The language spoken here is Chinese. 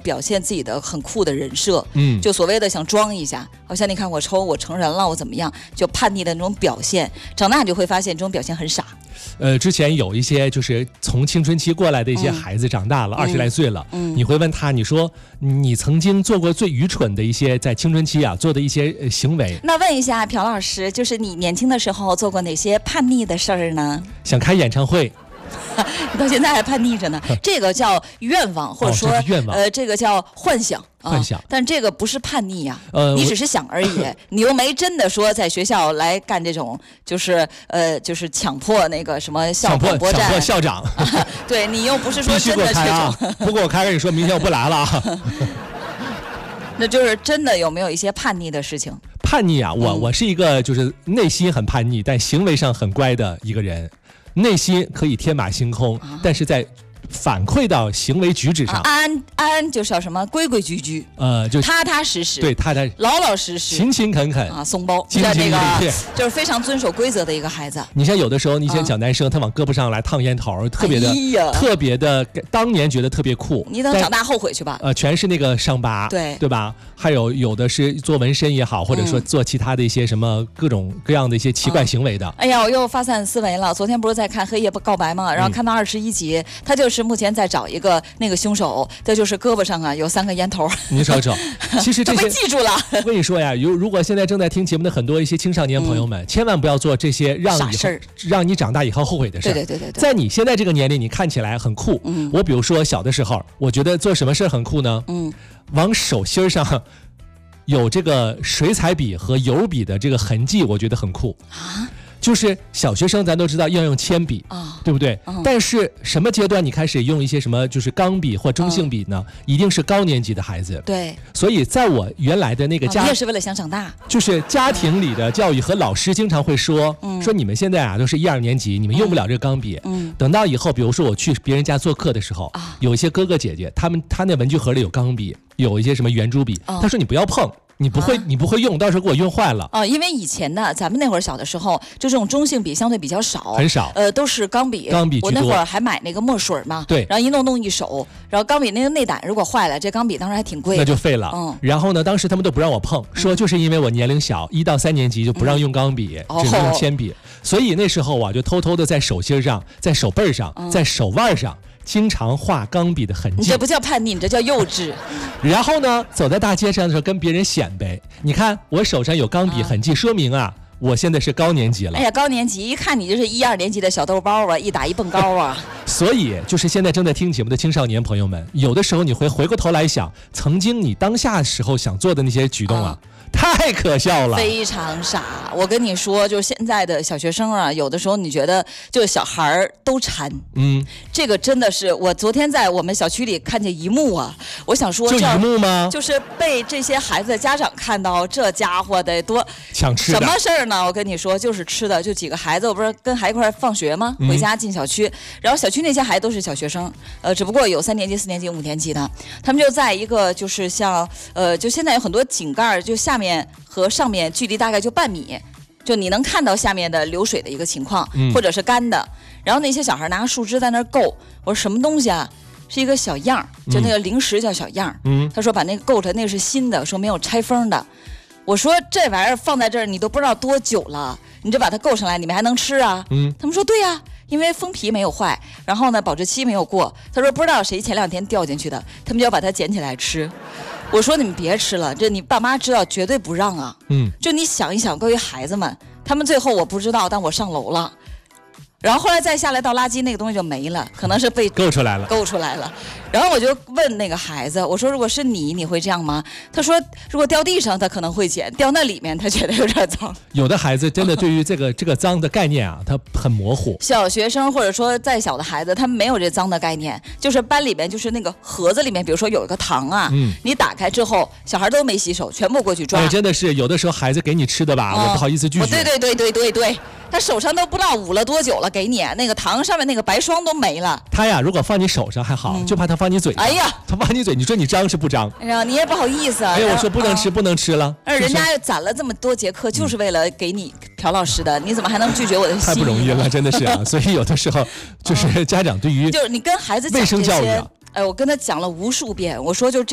表现自己的很酷的人设，就所谓的想装一下，好像你看我抽，我成人了，我怎么样，就叛逆的那种表现。长大你就会发现这种表现很傻。 之前有一些就是从青春期过来的一些孩子长大了，20来岁了，你会问他，你说你曾经做过最愚蠢的一些在青春期做的一些行为。 那问一下朴老师，就是你年轻的时候做过哪些叛逆的事儿呢？ 想开演唱会。 你到现在还叛逆着呢，这个叫愿望，或者说这个叫幻想。但这个不是叛逆呀，你只是想而已，你又没真的说在学校来干这种，就是强迫那个什么校广播站， 强迫校长， 对你又不是说真的这种， 不给我开，跟你说明天我不来了啊。 那就是真的有没有一些叛逆的事情？ 叛逆啊，我是一个就是内心很叛逆，但行为上很乖的一个人，内心可以天马行空，但是在反馈到行为举止上， 安就是要什么规规矩矩， 就踏踏实实， 对， 老老实实， 勤勤恳恳啊，松包， 精精力力， 就是非常遵守规则的一个孩子。 你像有的时候，你像小男生，他往胳膊上来烫烟头，特别的，当年觉得特别酷。 你等长大后悔去吧。 全是那个伤疤，对吧？还有的是做纹身也好，或者说做其他的一些什么各种各样的一些奇怪行为的。 哎呀，我又发散思维了。昨天不是在看《黑夜告白》吗？然后看到21集，他就是目前在找一个那个凶手，这就是胳膊上有3个烟头。 你瞅瞅，其实这些被记住了。 我跟你说呀，如果现在正在听节目的很多一些青少年朋友们，千万不要做这些让你长大以后后悔的事儿。 对。 在你现在这个年龄，你看起来很酷。我比如说小的时候，我觉得做什么事儿很酷呢？往手心上有这个水彩笔和油笔的这个痕迹，我觉得很酷啊。就是小学生咱都知道要用铅笔对不对？但是什么阶段你开始用一些什么就是钢笔或中性笔呢？一定是高年级的孩子。 对， 所以在我原来的那个你也是为了想长大， 就是家庭里的教育和老师经常会说你们现在都是1、2年级，你们用不了这个钢笔。等到以后，比如说我去别人家做客的时候，有一些哥哥姐姐，他那文具盒里有钢笔，有一些什么圆珠笔，他说你不要碰。你不会用，到时候给我用坏了。 因为以前呢，咱们那会儿小的时候，就这种中性笔相对比较少， 很少， 都是钢笔。我那会儿还买那个墨水嘛， 对， 然后一弄一手，然后钢笔那个内胆如果坏了，这钢笔当时还挺贵的， 那就废了。然后呢，当时他们都不让我碰，说就是因为我年龄小，1到3年级就不让用钢笔，只能用铅笔。所以那时候我就偷偷的在手心上、在手背上、在手腕上。经常画钢笔的痕迹， 你这不叫叛逆，你这叫幼稚。 然后呢，走在大街上的时候跟别人显摆，你看我手上有钢笔痕迹，说明我现在是高年级了。 哎呀，高年级一看你就是1、2年级的小豆包啊，一打一蹦高啊。 所以就是现在正在听节目的青少年朋友们，有的时候你会回过头来想，曾经你当下时候想做的那些举动太可笑了， 非常傻。我跟你说，就是现在的小学生有的时候你觉得就是小孩都馋，这个真的是我昨天在我们小区里看见一幕我想说就一幕吗？ 就是被这些孩子的家长看到，这家伙得多抢吃的。 什么事儿呢？我跟你说，就是吃的，就几个孩子，我不是跟孩子一块放学吗？回家进小区，然后小区那些孩子都是小学生，只不过有3年级、4年级、5年级的，他们就在一个就是像就现在有很多井盖，就下面和上面距离大概就半米，就你能看到下面的流水的一个情况，或者是干的。然后那些小孩拿树枝在那儿够，我说什么东西啊？是一个小样，就那个零食叫小样。他说把那个够着，那个是新的，说没有拆封的。我说这玩意儿放在这儿你都不知道多久了，你这把它够上来，你们还能吃啊？他们说对呀。因为封皮没有坏，然后呢保质期没有过。他说不知道谁前2天掉进去的，他们就要把它捡起来吃。我说你们别吃了，这你爸妈知道绝对不让啊。就你想一想，各位孩子们，他们最后我不知道，但我上楼了。然后后来再下来倒垃圾，那个东西就没了，可能是被够出来了。 然后我就问那个孩子，我说如果是你会这样吗？他说如果掉地上他可能会捡，掉那里面他觉得有点脏。 有的孩子真的对于这个脏的概念他很模糊。 小学生或者说再小的孩子，他们没有这脏的概念，就是班里面就是那个盒子里面，比如说有一个糖你打开之后，小孩都没洗手，全部过去抓。 真的是有的时候孩子给你吃的吧，我不好意思拒绝。 对。他手上都不知道捂了多久了，给你那个糖上面那个白霜都没了。 他呀，如果放你手上还好，就怕他放你嘴上。 哎呀， 他放你嘴，你说你脏是不脏？ 哎呀，你也不好意思哎呀，我说不能吃了。 人家攒了这么多节课，就是为了给你朴老师的，你怎么还能拒绝我的心意？ 太不容易了，真的是所以有的时候就是家长对于就是你跟孩子讲卫生教育我跟他讲了无数遍，我说就这。